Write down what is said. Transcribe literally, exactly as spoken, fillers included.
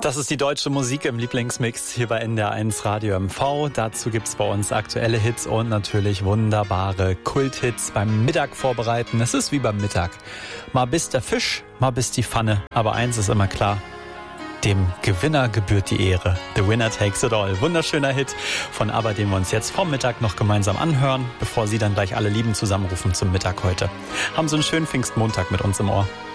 Das ist die deutsche Musik im Lieblingsmix hier bei N D R eins Radio M V. Dazu gibt's bei uns aktuelle Hits und natürlich wunderbare Kulthits beim Mittag vorbereiten. Es ist wie beim Mittag. Mal bist der Fisch, mal bist die Pfanne. Aber eins ist immer klar: dem Gewinner gebührt die Ehre. The winner takes it all. Wunderschöner Hit von ABBA, den wir uns jetzt vom Mittag noch gemeinsam anhören, bevor Sie dann gleich alle Lieben zusammenrufen zum Mittag heute. Haben Sie einen schönen Pfingstmontag mit uns im Ohr.